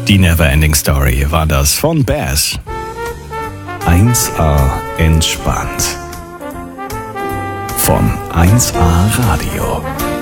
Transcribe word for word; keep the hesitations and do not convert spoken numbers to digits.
Die Neverending Story war das von Bass. eins a entspannt. Von eins a Radio.